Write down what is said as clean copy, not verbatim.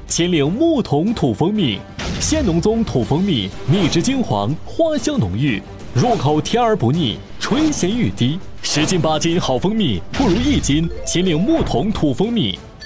秦岭木桶土蜂蜜，鲜浓宗土蜂蜜，蜜汁金黄，花香浓郁，入口甜而不腻，醇咸欲滴。10斤8斤好蜂蜜，不如1斤秦岭木桶土蜂蜜。